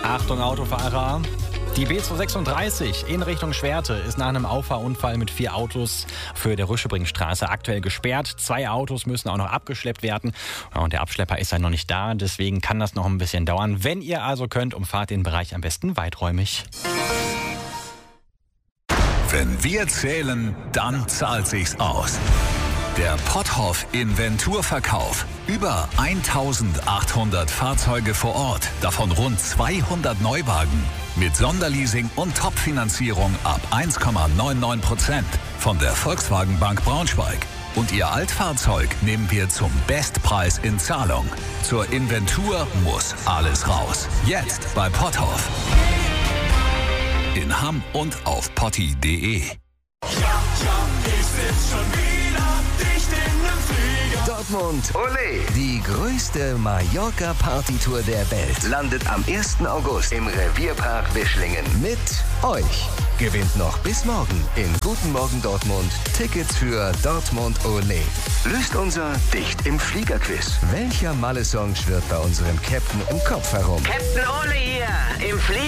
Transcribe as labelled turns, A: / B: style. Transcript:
A: Achtung Autofahrer. Die B236 in Richtung Schwerte ist nach einem Auffahrunfall mit 4 Autos für der Rüschebringstraße aktuell gesperrt. 2 Autos müssen auch noch abgeschleppt werden. Und der Abschlepper ist ja noch nicht da, deswegen kann das noch ein bisschen dauern. Wenn ihr also könnt, umfahrt den Bereich am besten weiträumig.
B: Wenn wir zählen, dann zahlt sich's aus. Der Potthoff Inventurverkauf. Über 1800 Fahrzeuge vor Ort, davon rund 200 Neuwagen. Mit Sonderleasing und Topfinanzierung ab 1,99% von der Volkswagen Bank Braunschweig. Und Ihr Altfahrzeug nehmen wir zum Bestpreis in Zahlung. Zur Inventur muss alles raus. Jetzt bei Potthoff. In Hamm und auf potti.de.
C: Ich sitz schon wieder dicht in nem Flieger.
D: Dortmund, ole! Die größte Mallorca-Partytour der Welt landet am 1. August im Revierpark Wischlingen. Mit euch. Gewinnt noch bis morgen in Guten Morgen Dortmund Tickets für Dortmund Ole. Löst unser Dicht im Flieger-Quiz. Welcher Malle-Song schwirrt bei unserem Captain im Kopf herum?
E: Captain Ole hier, im Flieger.